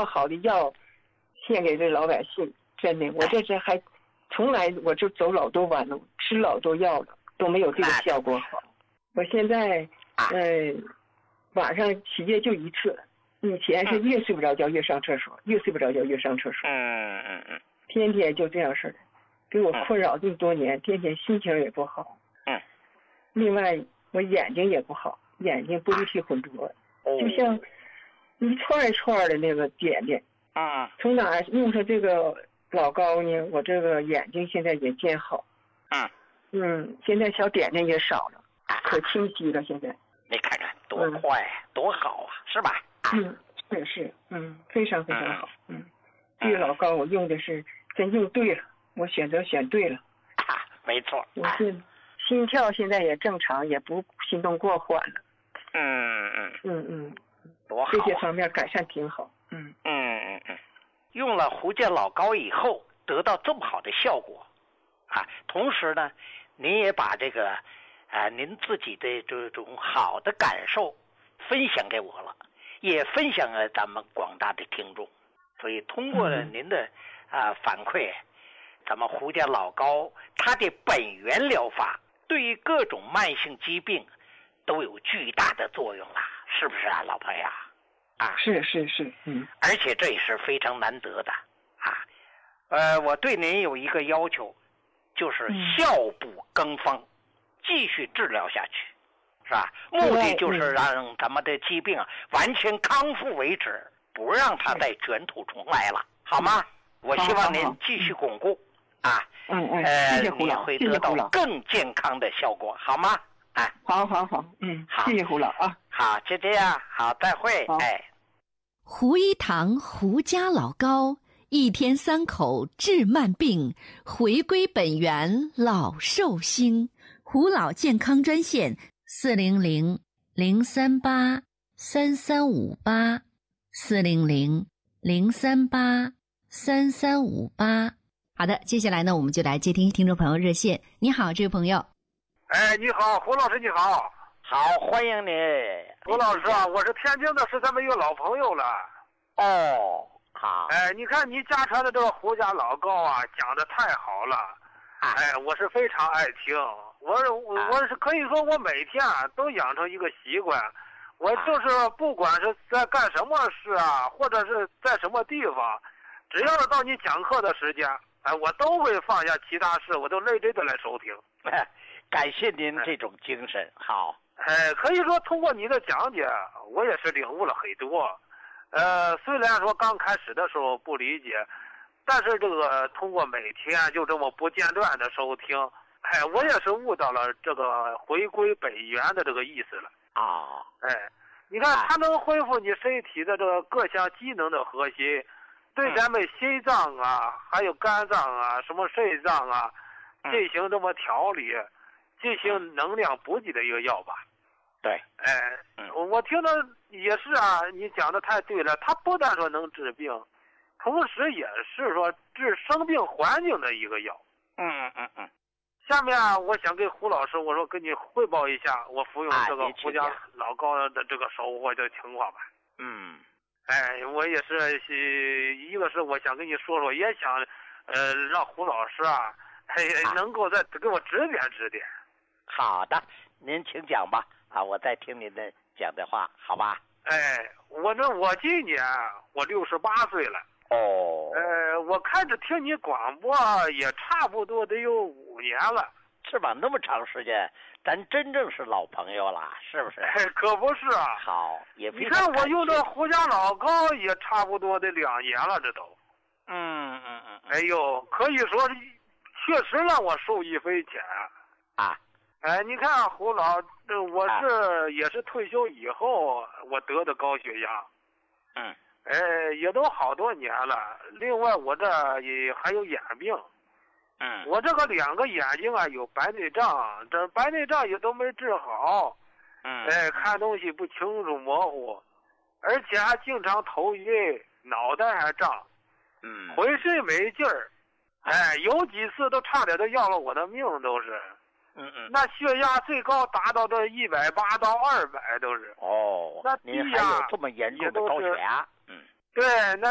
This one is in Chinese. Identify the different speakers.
Speaker 1: 么好的药献给这老百姓，真的，我这是还从来我就走老多弯路，吃老多药了，都没有这个效果好。我现在晚上起夜就一次，以前是越睡不着觉越上厕所，越睡不着觉越上厕所。天天就这样式的，给我困扰这么多年，天天心情也不好。另外我眼睛也不好，眼睛不离体浑浊，就像一串一串的那个点点。从哪用上这个老高呢？我这个眼睛现在也见好。现在小点点也少了，可清晰了。现在
Speaker 2: 你看看多快，多好啊，是吧？
Speaker 1: 是，非常非常好。这个老高我用的是真用对了，我选对了。
Speaker 2: 没错。
Speaker 1: 我心跳现在也正常，也不心动过缓了。
Speaker 2: 多好。
Speaker 1: 这些方面改善挺好。
Speaker 2: 用了胡健老膏以后得到这么好的效果同时呢，您也把这个您自己的这种好的感受分享给我了，也分享了咱们广大的听众。所以通过了您的反馈，咱们胡健老膏它的本源疗法对于各种慢性疾病都有巨大的作用了，是不是啊，老朋友？
Speaker 1: 是，
Speaker 2: 而且这也是非常难得的我对您有一个要求，就是效补更方，继续治疗下去，是吧？目的就是让咱们的疾病完全康复为止，不让它再卷土重来了，好吗？我希望您继续巩固
Speaker 1: 谢谢胡老，
Speaker 2: 你会得到更健康的效果，好吗？
Speaker 1: 好，好，谢谢胡老啊。
Speaker 2: 好，就这样，好，再会。
Speaker 3: 胡一堂胡家老膏，一天3口治慢病，回归本源老寿星。胡老健康专线400-038-3358，400-038-3358。好的，接下来呢，我们就来接听听众朋友热线。你好，这位朋友。
Speaker 4: 你好，胡老师，你好。
Speaker 2: 好，欢迎你，
Speaker 4: 胡老师啊，我是天津的，是咱们一个老朋友了。
Speaker 2: 好。
Speaker 4: 你看你家传的这个胡家老膏讲的太好了。我是非常爱听。我是可以说我每天都养成一个习惯，我就是不管是在干什么事或者是在什么地方，只要是到你讲课的时间，我都会放下其他事，我都认真的来收听。
Speaker 2: 感谢您这种精神。好。
Speaker 4: 可以说通过你的讲解，我也是领悟了很多。虽然说刚开始的时候不理解，但是这个通过每天就这么不间断的收听，我也是悟到了这个回归本源的这个意思了。你看它能恢复你身体的这个各项机能的核心，对咱们心脏还有肝脏什么肾脏进行这么调理，进行能量补给的一个药吧。
Speaker 2: 对。
Speaker 4: 我听着也是你讲的太对了，它不但说能治病，同时也是说治生病环境的一个药。下面我想跟胡老师我说跟你汇报一下我服用这个胡家老膏的这个收获的情况吧。我也是一个是我想跟你说说，也想让胡老师能够再给我指点指点。
Speaker 2: 好的，您请讲吧。我再听您的讲的话，好吧？
Speaker 4: 我今年我68岁了。我开始听你广播也差不多得有5年了。
Speaker 2: 是吧？那么长时间，咱真正是老朋友了，是不是？
Speaker 4: 可不是
Speaker 2: 好，也
Speaker 4: 你看我用这胡家老膏也差不多得2年了，这都。可以说确实让我受益匪浅。你看胡老，我也是退休以后我得的高血压。也都好多年了。另外我这也还有眼病。我这个2个眼睛有白内障，这白内障也都没治好。看东西不清楚模糊，而且还经常头晕，脑袋还胀。浑身没劲儿。有几次都差点都要了我的命，都是。那血压最高达到这180到200都是。
Speaker 2: 那您还有这么严重的高血压？
Speaker 4: 对，那